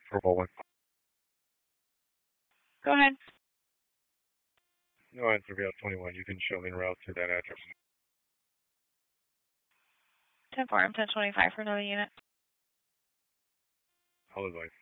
for Baldwin. Go ahead. No answer via 21. You can show me en route to that address. 10-4, I'm 1025 for another unit. I'll advise.